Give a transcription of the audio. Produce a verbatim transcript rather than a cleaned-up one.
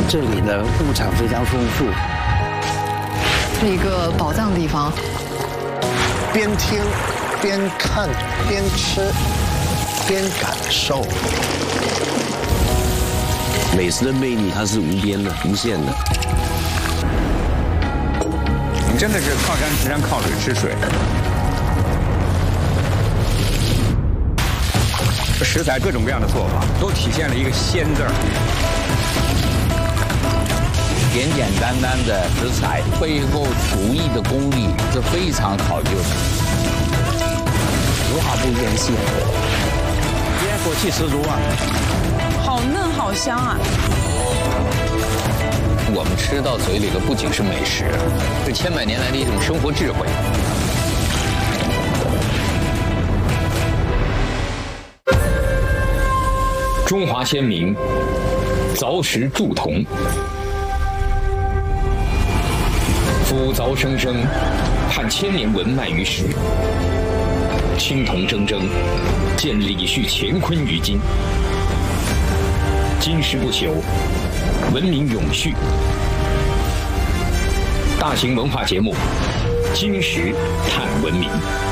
这里的物产非常丰富， 是一个宝藏地方。 边听边看边吃边感受， 美食的魅力它是无边的、无限的。 你真的是靠山吃山，靠水吃水。食材各种各样的做法，都体现了一个“鲜”字儿。 简简单单的食材背后厨艺的功力是非常考究的， 无话不言戏，烟火气十足啊！ 好嫩好香啊！ 我们吃到嘴里的不仅是美食，是千百年来的一种生活智慧。 中华先民凿石铸铜，夫凿生生，盼千年文脉于史。青铜铮铮，见李旭乾坤于今。金石不朽，文明永续。大型文化节目《金石探文明》。